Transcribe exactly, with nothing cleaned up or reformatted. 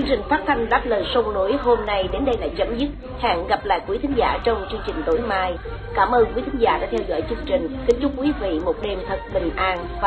trình phát thanh Đáp Lời Sông Núi hôm nay đến đây là chấm dứt. Hẹn gặp lại quý thính giả trong chương trình tối mai. Cảm ơn quý thính giả đã theo dõi chương trình. Kính chúc quý vị một đêm thật bình an và